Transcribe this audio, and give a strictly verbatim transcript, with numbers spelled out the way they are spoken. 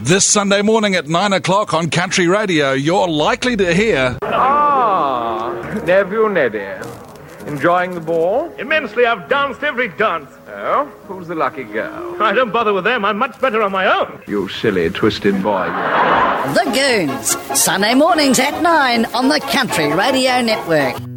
This Sunday morning at nine o'clock on Country Radio, you're likely to hear... Ah, nephew Neddy. Enjoying the ball? Immensely. I've danced every dance. Oh? Who's the lucky girl? I don't bother with them. I'm much better on my own. You silly, twisted boy. The Goons. Sunday mornings at nine on the Country Radio Network.